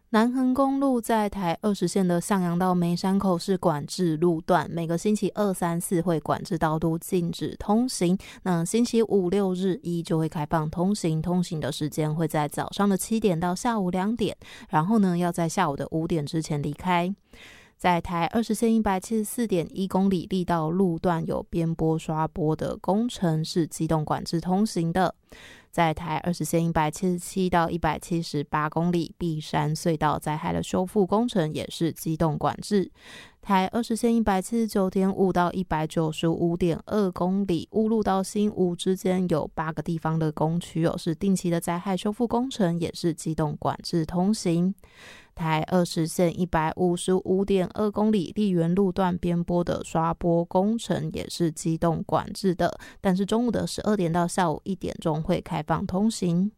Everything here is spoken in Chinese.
南横公路在台20线的向阳到梅山口是管制路段，每个星期2、3、4会管制道路禁止通行。那星期5、6、日1就会开放通行，通行的时间会在早上的7点到下午2点，然后呢要在下午的5点之前离开。在台20线 174.1 公里力道路段有边坡刷坡的工程是机动管制通行的。在台20线177到178公里碧山隧道灾害的修复工程也是机动管制。台20线 179.5 到 195.2 公里乌路到新吴之间有8个地方的工区是定期的灾害修复工程，也是机动管制通行。台20线 155.2 公里丽园路段边坡的刷坡工程也是机动管制的，但是中午的12点到下午1点钟会开放通行。